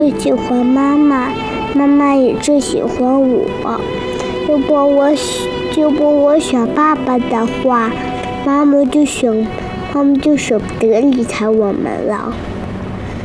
最喜欢妈妈，妈妈也最喜欢我。如果我选爸爸的话，妈妈就舍不得离开我们了。